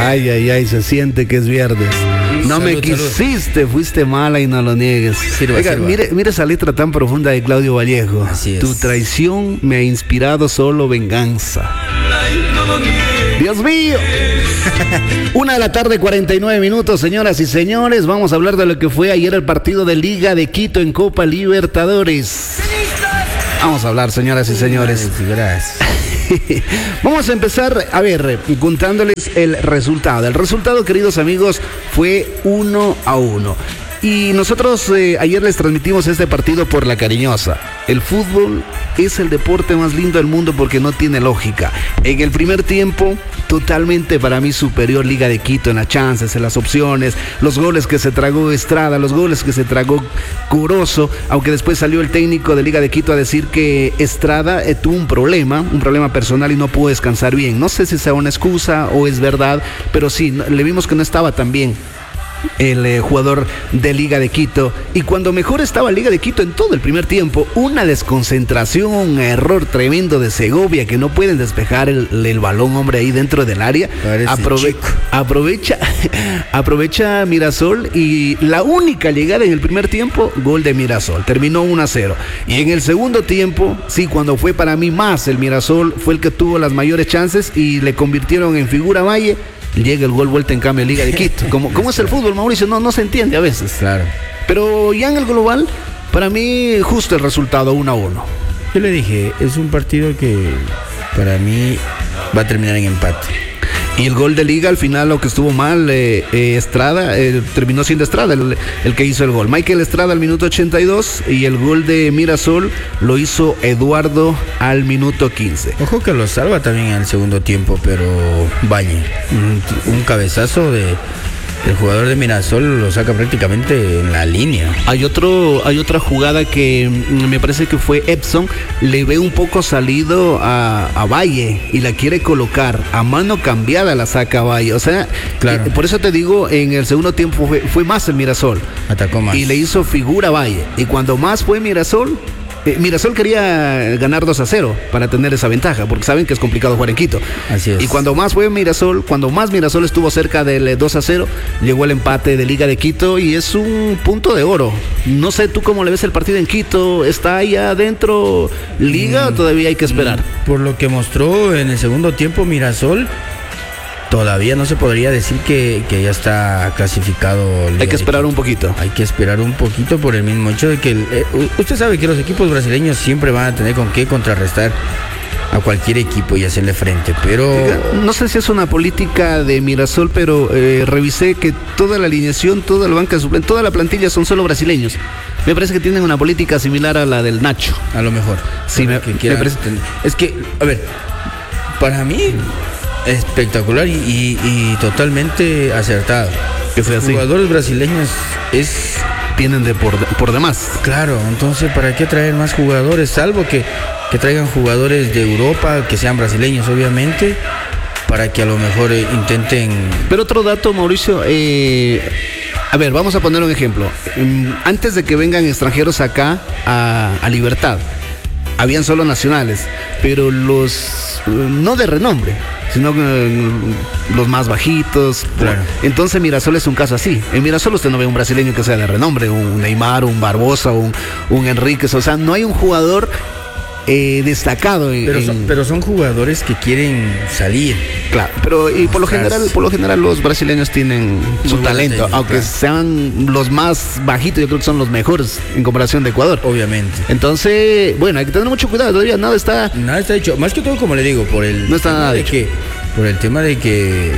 Ay, ay, ay, se siente que es viernes. No salud, me quisiste, salud. Fuiste mala y no lo niegues. Oiga, mire esa letra tan profunda de Claudio Vallejo. Así es. Tu traición me ha inspirado solo venganza. Dios mío. 1:49 p.m, señoras y señores. Vamos a hablar de lo que fue ayer el partido de Liga de Quito en Copa Libertadores. Vamos a hablar, señoras y señores. Gracias. Vamos a empezar, a ver, contándoles el resultado. El resultado, queridos amigos, fue 1-1. Y nosotros ayer les transmitimos este partido por La Cariñosa. El fútbol es el deporte más lindo del mundo porque no tiene lógica. En el primer tiempo, totalmente para mí superior Liga de Quito en las chances, en las opciones, los goles que se tragó Estrada, los goles que se tragó Corozo, aunque después salió el técnico de Liga de Quito a decir que Estrada tuvo un problema personal y no pudo descansar bien. No sé si sea una excusa o es verdad, pero sí, le vimos que no estaba tan bien el jugador de Liga de Quito. Y cuando mejor estaba Liga de Quito en todo el primer tiempo, una desconcentración, un error tremendo de Segovia, que no pueden despejar el balón, hombre, ahí dentro del área. Aprovecha Mirasol, y la única llegada en el primer tiempo, gol de Mirasol, terminó 1-0. Y en el segundo tiempo, sí, cuando fue para mí más el Mirasol, fue el que tuvo las mayores chances y le convirtieron en figura Valle. Llega el gol vuelta en cambio en Liga de Quito. ¿Cómo es el fútbol, Mauricio? No se entiende a veces. Claro. Pero ya en el global, para mí, justo el resultado, 1-1. Yo le dije, es un partido que para mí va a terminar en empate. Y el gol de Liga, al final, lo que estuvo mal, Estrada, terminó siendo Estrada el que hizo el gol. Michael Estrada al minuto 82 y el gol de Mirasol lo hizo Eduardo al minuto 15. Ojo que lo salva también en el segundo tiempo, pero Valle, un cabezazo del jugador de Mirasol lo saca prácticamente en la línea. Hay otra jugada que me parece que fue Epson, le ve un poco salido a Valle y la quiere colocar a mano cambiada, la saca Valle. O sea, claro. Por eso te digo, en el segundo tiempo fue más el Mirasol. Atacó más. Y le hizo figura a Valle. Y cuando más fue Mirasol quería ganar 2-0 para tener esa ventaja, porque saben que es complicado jugar en Quito. Así es. Y cuando más Mirasol estuvo cerca del 2-0, llegó el empate de Liga de Quito y es un punto de oro. No sé tú cómo le ves el partido en Quito. ¿Está ahí adentro Liga o todavía hay que esperar? Por lo que mostró en el segundo tiempo Mirasol, todavía no se podría decir que ya está clasificado. Hay que esperar un poquito. Hay que esperar un poquito por el mismo hecho de que usted sabe que los equipos brasileños siempre van a tener con qué contrarrestar a cualquier equipo y hacerle frente, pero no sé si es una política de Mirasol, pero revisé que toda la alineación, toda la banca suplente, toda la plantilla son solo brasileños. Me parece que tienen una política similar a la del Nacho. A lo mejor. Sí, me parece. Es que, a ver, para mí espectacular y totalmente acertado. Que fue así. Los jugadores brasileños tienen por demás. Claro, entonces ¿para qué traer más jugadores? Salvo que traigan jugadores de Europa, que sean brasileños obviamente, para que a lo mejor intenten. Pero otro dato, Mauricio, a ver, vamos a poner un ejemplo. Antes de que vengan extranjeros acá a Libertad, habían solo nacionales, pero los no de renombre, sino los más bajitos. Claro. Entonces Mirasol es un caso así. En Mirasol usted no ve un brasileño que sea de renombre, un Neymar, un Barbosa, un Enríquez. O sea, no hay un jugador destacado. Pero son jugadores que quieren salir. Claro, pero y por lo general los brasileños tienen su talento, aunque claro, sean los más bajitos, yo creo que son los mejores en comparación de Ecuador. Obviamente. Entonces, bueno, hay que tener mucho cuidado, todavía nada está hecho. Más que todo, como le digo, por el no está nada de que por el tema de que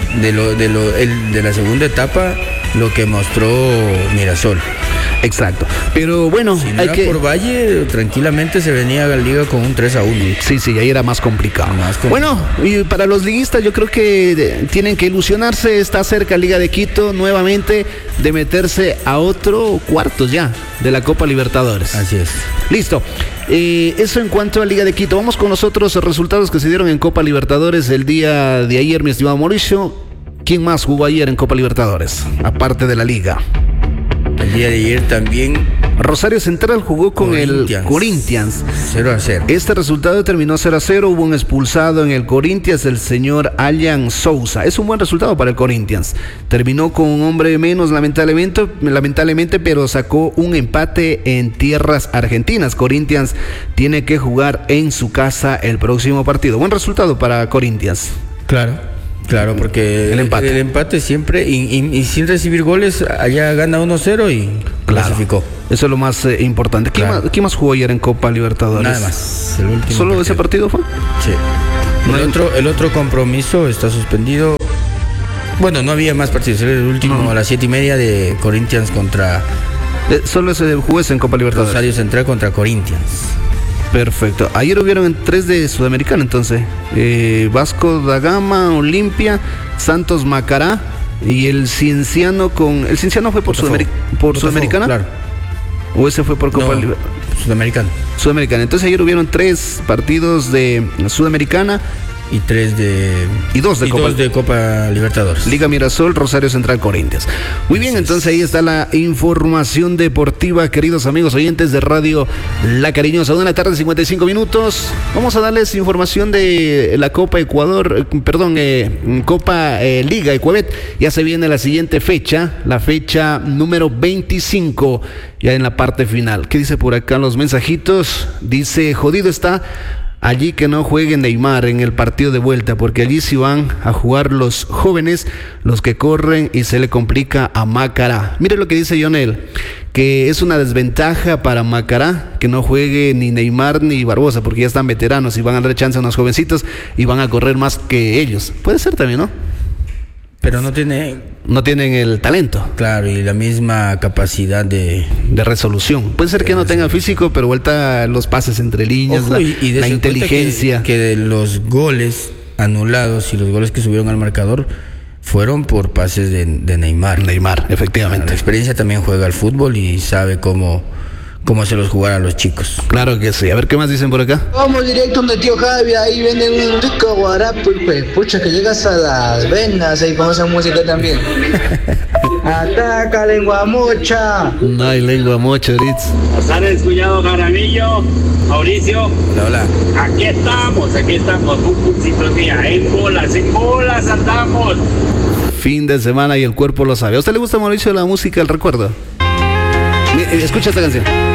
de la segunda etapa, lo que mostró Mirasol. Exacto. Pero bueno, si no era por Valle, tranquilamente se venía a la liga con un 3-1. Sí, ahí era más complicado. Bueno, y para los liguistas yo creo que tienen que ilusionarse. Está cerca Liga de Quito nuevamente de meterse a otro cuartos ya de la Copa Libertadores. Así es. Listo. Eso en cuanto a Liga de Quito. Vamos con los otros resultados que se dieron en Copa Libertadores el día de ayer, mi estimado Mauricio. ¿Quién más jugó ayer en Copa Libertadores? Aparte de la Liga. El día de ayer también Rosario Central jugó con el Corinthians 0-0. Este resultado terminó 0-0. Hubo un expulsado en el Corinthians, el señor Allan Sousa. Es un buen resultado para el Corinthians. Terminó con un hombre menos, lamentablemente, pero sacó un empate en tierras argentinas. Corinthians tiene que jugar en su casa el próximo partido. Buen resultado para Corinthians. Claro, porque el empate siempre, y sin recibir goles, allá gana 1-0 y clasificó. Eso es lo más importante. ¿Quién más jugó ayer en Copa Libertadores? Nada más. El último ¿Solo partido. ese partido fue? Sí. El otro compromiso está suspendido. Bueno, no había más partidos. Era el último a las 7:30 de Corinthians contra... Solo ese jugó en Copa Libertadores. Rosario Central contra Corinthians. Perfecto. Ayer hubieron 3 de Sudamericana, entonces. Vasco da Gama, Olimpia, Santos Macará y el Cienciano con... ¿El Cienciano fue por Sudamericana? Claro. ¿O ese fue por Copa Sudamericana? Sudamericana. Entonces ayer hubieron 3 partidos de Sudamericana. Y 2 de Copa Libertadores. Liga Mirasol, Rosario Central, Corinthians. Muy bien, entonces ahí está la información deportiva, queridos amigos oyentes de Radio La Cariñosa. 1:55 PM. Vamos a darles información de la Copa Copa Liga Ecuabet. Ya se viene la siguiente fecha, la fecha número 25, ya en la parte final. ¿Qué dice por acá los mensajitos? Dice, jodido está allí que no juegue Neymar en el partido de vuelta, porque allí sí van a jugar los jóvenes, los que corren, y se le complica a Macará. Mire lo que dice Lionel, que es una desventaja para Macará que no juegue ni Neymar ni Barbosa, porque ya están veteranos y van a dar chance a unos jovencitos y van a correr más que ellos. Puede ser también, ¿no? Pero no tienen el talento. Claro, y la misma capacidad de resolución. Puede ser que no tenga físico, pero vuelta los pases entre líneas, la inteligencia. Que de los goles anulados y los goles que subieron al marcador fueron por pases de Neymar. Neymar, efectivamente. La experiencia también juega al fútbol y sabe cómo hacerlos jugar a los chicos. Claro que sí. A ver qué más dicen por acá. Vamos directo donde tío Javi, ahí venden un rico guarapo y pues, pucha, que llegas a las venas ahí con esa música también. Ataca, lengua mocha. No hay lengua mocha, Ritz. González, cuñado Jaramillo, Mauricio. Hola. Aquí estamos, un sintonía, en bolas andamos. Fin de semana y el cuerpo lo sabe. ¿A usted le gusta, Mauricio, la música, el recuerdo? Escucha esta canción.